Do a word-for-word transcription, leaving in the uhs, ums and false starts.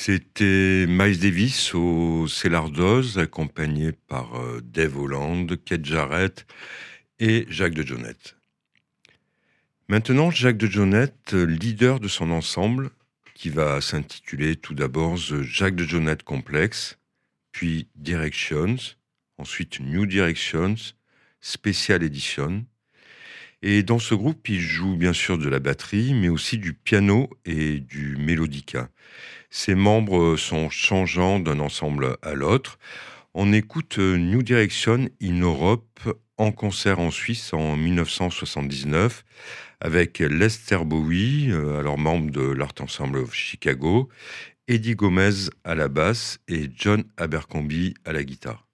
C'était Miles Davis au Cellardos, accompagné par euh, Dave Holland, Kate Jarrett et Jacques de Jonette. Maintenant, Jacques de Jonette, leader de son ensemble, qui va s'intituler tout d'abord The Jacques de Jonette Complex, puis Directions, ensuite New Directions, Special Edition. Et dans ce groupe, il joue bien sûr de la batterie, mais aussi du piano et du mélodica. Ses membres sont changeants d'un ensemble à l'autre. On écoute New Direction in Europe en concert en Suisse en dix-neuf cent soixante-dix-neuf avec Lester Bowie, alors membre de l'Art Ensemble of Chicago, Eddie Gomez à la basse et John Abercrombie à la guitare.